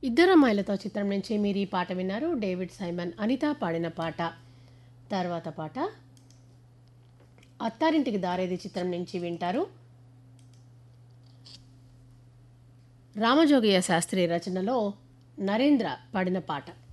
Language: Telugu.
ఇద్దరమ్మాయిలతో చిత్రం నుంచి మీరు ఈ పాట విన్నారు. డేవిడ్ సైమన్, అనిత పాడిన పాట. తర్వాత పాట అత్తారింటికి దారేది చిత్రం నుంచి వింటారు. రామజోగయ్య శాస్త్రి రచనలో నరేంద్ర పాడిన పాట.